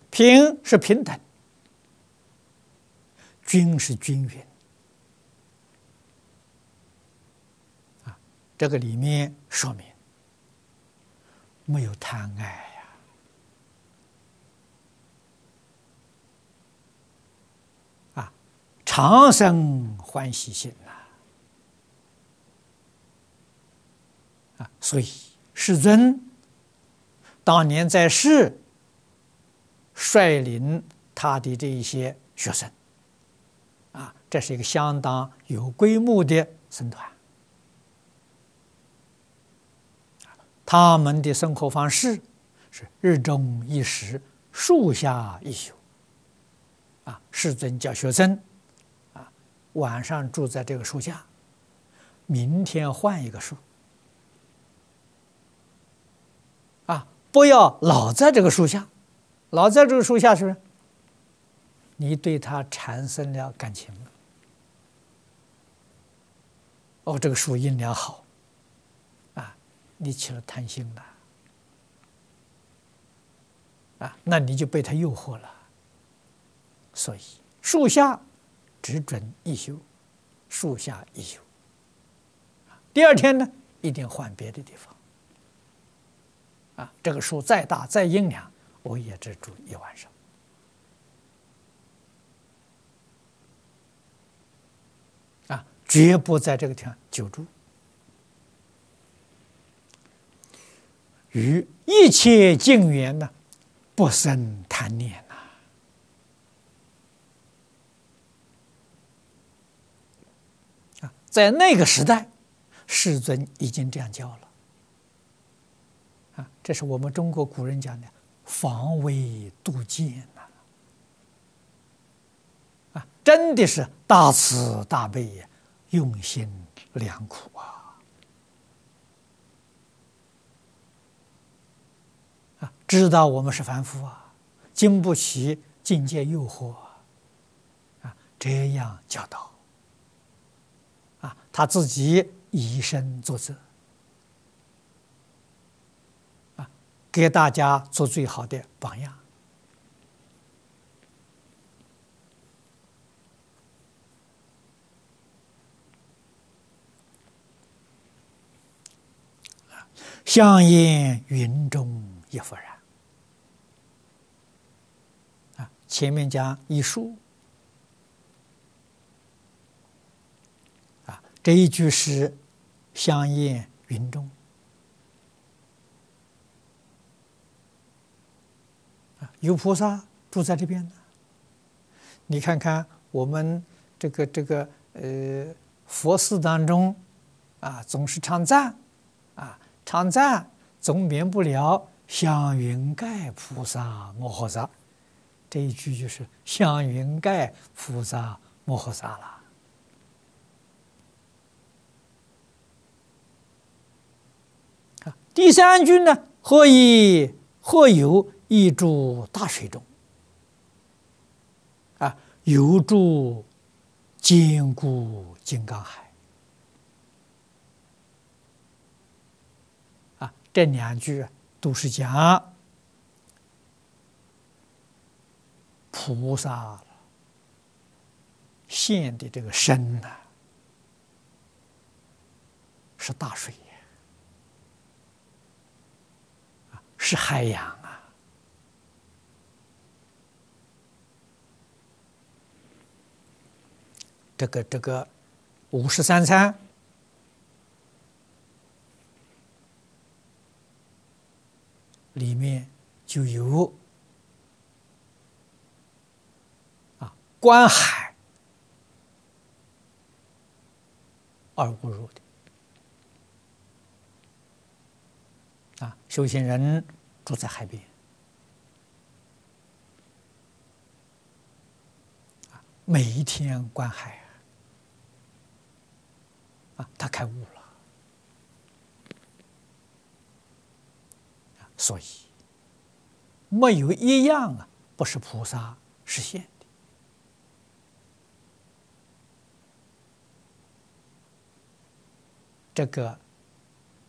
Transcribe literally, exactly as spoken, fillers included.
平是平等，均是均匀。啊，这个里面说明没有贪爱呀。啊，常生欢喜心呐。啊，所以世尊当年在世，率领他的这一些学生，啊，这是一个相当有规模的僧团。他们的生活方式是日中一食，树下一宿。啊，世尊教学生，啊，晚上住在这个树下，明天换一个树。啊，不要老在这个树下，老在这个树下是不是？你对他产生了感情了。哦，这个树阴凉好，啊，你起了贪心了，啊，那你就被他诱惑了。所以树下只准一宿，树下一宿。第二天呢，一定换别的地方。啊，这个树再大再阴凉，我也只住一晚上。啊，绝不在这个地方久住。于一切境缘呢，不生贪念呐。啊，在那个时代，世尊已经这样教了。啊，这是我们中国古人讲的“防微杜渐”呐。啊，真的是大慈大悲呀，用心良苦啊！啊，知道我们是凡夫啊，经不起境界诱惑啊，这样教导啊，他自己以身作则。给大家做最好的榜样。香烟云中亦复然。啊，前面讲一树，啊，这一句是香烟云中。有菩萨住在这边呢。你看看我们这个这个呃佛寺当中，啊，总是唱赞，啊，唱赞总免不了香云盖菩萨摩诃萨，这一句就是香云盖菩萨摩诃萨了。啊，第三句呢，或以或有一诸大水中，啊，有诸坚固金刚海。啊，这两句都是讲菩萨现的这个身呐、啊，是大水呀，啊，是海洋啊。这个这个五十三参里面就有啊观海而无入的啊，修行人住在海边，啊，每一天观海。啊，他开悟了，所以没有一样啊不是菩萨实现的。这个